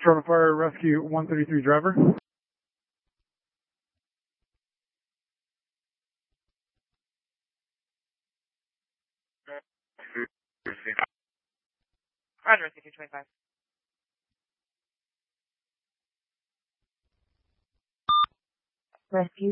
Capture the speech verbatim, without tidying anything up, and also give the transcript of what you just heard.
Toronto Fire Rescue one thirty-three driver. Roger, Rescue two twenty-five. Rescue